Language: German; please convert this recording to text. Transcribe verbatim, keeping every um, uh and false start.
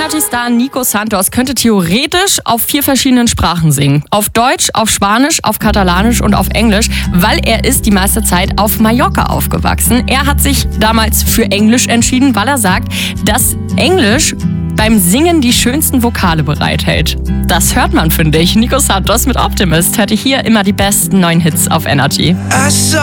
Energy-Star Nico Santos könnte theoretisch auf vier verschiedenen Sprachen singen. Auf Deutsch, auf Spanisch, auf Katalanisch und auf Englisch, weil er ist die meiste Zeit auf Mallorca aufgewachsen. Er hat sich damals für Englisch entschieden, weil er sagt, dass Englisch beim Singen die schönsten Vokale bereithält. Das hört man, finde ich. Nico Santos mit Optimist hörte hier immer die besten neuen Hits auf Energy.